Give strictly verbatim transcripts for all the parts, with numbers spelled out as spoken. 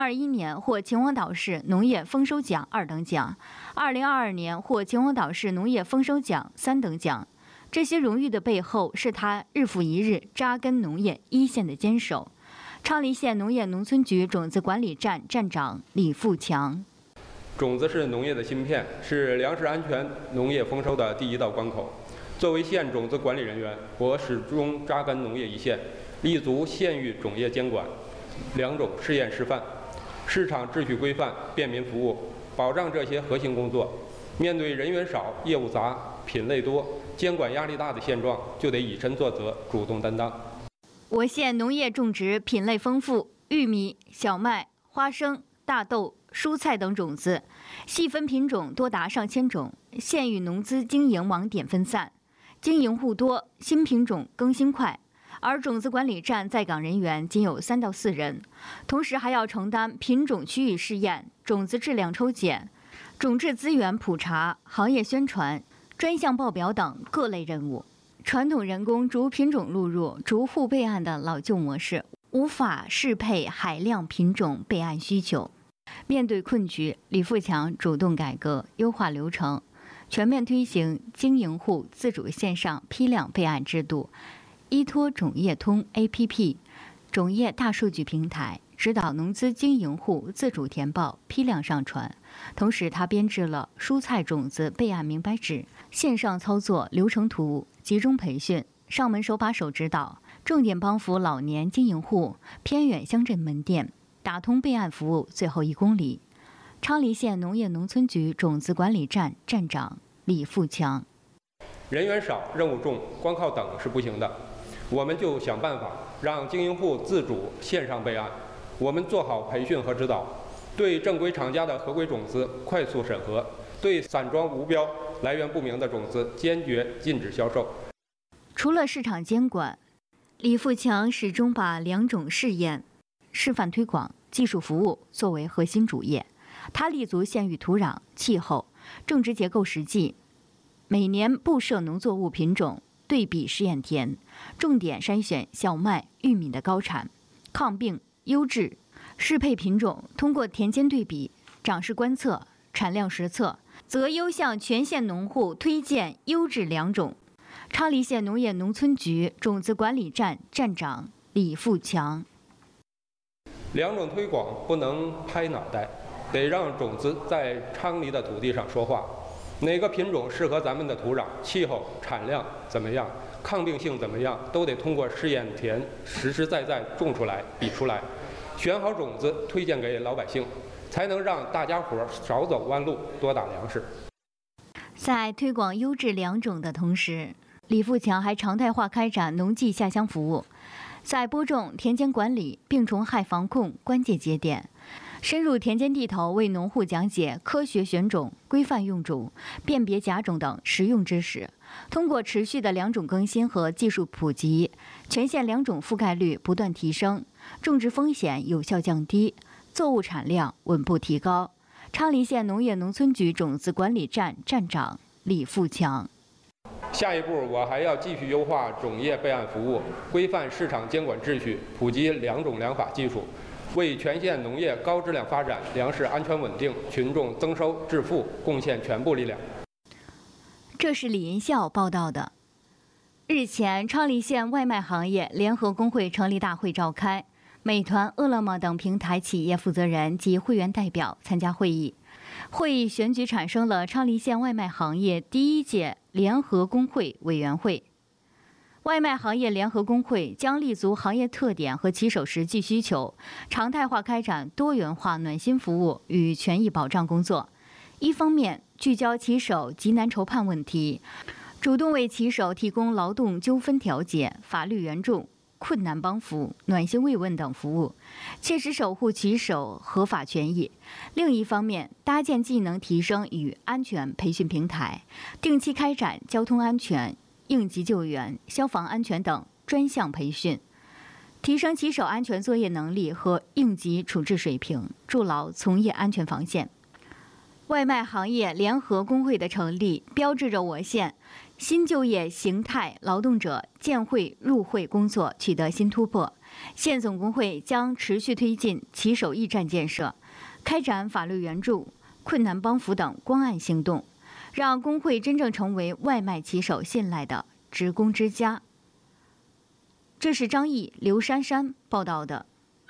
二一年获秦皇岛市农业丰收奖二等奖，二零二二年获秦皇岛市农业丰收奖三等奖。这些荣誉的背后，是他日复一日扎根农业一线的坚守。昌黎县农业农村局种子管理站站长李富强。 种子是农业的芯片，是粮食安全、农业丰收的第一道关口。作为县种子管理人员，我始终扎根农业一线，立足县域种业监管、两种试验示范、市场秩序规范、便民服务，保障这些核心工作。面对人员少、业务杂、品类多、监管压力大的现状，就得以身作则，主动担当。 我县农业种植品类丰富，玉米、小麦、花生、大豆、蔬菜等种子，细分品种多达上千种。县域农资经营网点分散，经营户多，新品种更新快。而种子管理站在岗人员仅有三到四人，同时还要承担品种区域试验、种子质量抽检、种质资源普查、行业宣传、专项报表等各类任务。传统人工逐品种录入、逐户备案的老旧模式，无法适配海量品种备案需求。面对困局，李富强主动改革、优化流程，全面推行经营户自主线上批量备案制度，依托种业通 A P P、种业大数据平台，指导农资经营户自主填报、批量上传。同时，他编制了蔬菜种子备案明白纸、线上操作流程图，集中培训、上门手把手指导，重点帮扶老年经营户、偏远乡镇门店，打通备案服务最后一公里。昌黎县农业农村局种子管理站站长李富强： 人员少、任务重，光靠等是不行的，我们就想办法让经营户自主线上备案。我们做好培训和指导，对正规厂家的合规种子快速审核，对散装无标、来源不明的种子坚决禁止销售。 除了市场监管，李富强始终把两种试验、示范推广、技术服务作为核心主业。他立足县域土壤、气候、种植结构实际，每年布设农作物品种对比试验田，重点筛选小麦、玉米的高产、抗病、优质、适配品种，通过田间对比、长势观测、产量实测，择优向全县农户推荐优质良种。昌黎县农业农村局种子管理站站长李富强： 良种推广不能拍脑袋，得让种子在昌黎的土地上说话。哪个品种适合咱们的土壤、气候、产量怎么样，抗病性怎么样，都得通过试验田实实在在种出来、比出来，选好种子推荐给老百姓，才能让大家伙少走弯路，多打粮食。 在推广优质良种的同时，李富强还常态化开展农技下乡服务，在播种、田间管理、病虫害防控关键节点，深入田间地头，为农户讲解科学选种、规范用种、辨别甲种等实用知识。通过持续的良种更新和技术普及，全县良种覆盖率不断提升，种植风险有效降低，作物产量稳步提高。昌黎县农业农村局种子管理站站长李富强： 下一步，我还要继续优化种业备案服务，规范市场监管秩序，普及良种良法技术，为全县农业高质量发展、粮食安全稳定、群众增收致富贡献全部力量。 这是李银孝报道的。日前，昌黎县外卖行业联合工会成立大会召开，美团、饿了么等平台企业负责人及会员代表参加会议。会议选举产生了昌黎县外卖行业第一届联合工会委员会。外卖行业联合工会将立足行业特点和骑手实际需求，常态化开展多元化暖心服务与权益保障工作。一方面，聚焦骑手急难愁盼问题，主动为骑手提供劳动纠纷调解、法律援助、困难帮扶、暖心慰问等服务，切实守护骑手合法权益。另一方面，搭建技能提升与安全培训平台，定期开展交通安全、应急救援、消防安全等专项培训，提升骑手安全作业能力和应急处置水平，筑牢从业安全防线。 外卖行业联合工会的成立，标志着我县新就业形态劳动者建会入会工作取得新突破。县总工会将持续推进骑手驿站建设，开展法律援助、困难帮扶等关爱行动，让工会真正成为外卖骑手信赖的职工之家。这是张毅、刘珊珊报道的。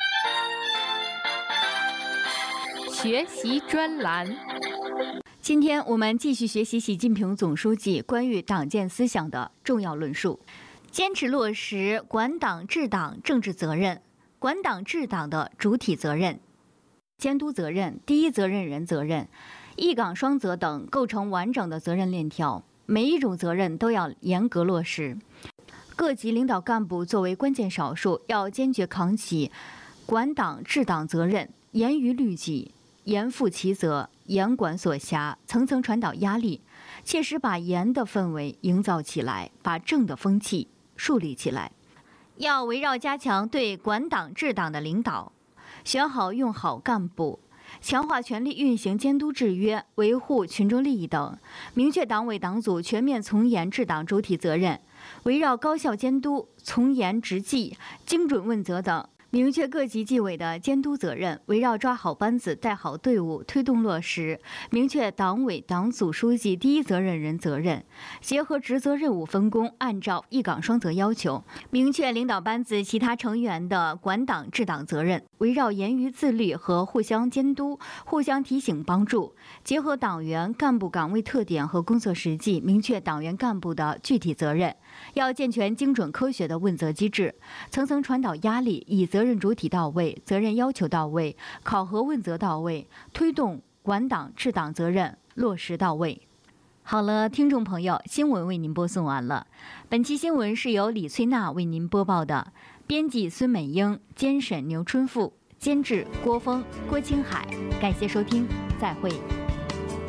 学习专栏。 今天我们继续学习习近平总书记关于党建思想的重要论述，坚持落实管党治党政治责任、管党治党的主体责任、监督责任、第一责任人责任、一岗双责等构成完整的责任链条，每一种责任都要严格落实。各级领导干部作为关键少数，要坚决扛起管党治党责任，严于律己，严负其责，严管所辖，层层传导压力，切实把严的氛围营造起来，把正的风气树立起来。要围绕加强对管党治党的领导，选好用好干部，强化权力运行监督制约，维护群众利益等，明确党委党组全面从严治党主体责任，围绕高效监督、从严执纪、精准问责等，明确各级纪委的监督责任，围绕抓好班子、带好队伍推动落实，明确党委党组书记第一责任人责任，结合职责任务分工，按照一岗双责要求，明确领导班子其他成员的管党治党责任，围绕严于自律和互相监督、互相提醒帮助，结合党员干部岗位特点和工作实际，明确党员干部的具体责任，要健全精准科学的问责机制，层层传导压力，以责任主体到位、责任要求到位、考核问责到位，推动管党治党责任落实到位。好了，听众朋友，新闻为您播送完了。本期新闻是由李翠娜为您播报的，编辑孙美英，监审牛春富，监制郭峰、郭青海。感谢收听，再会。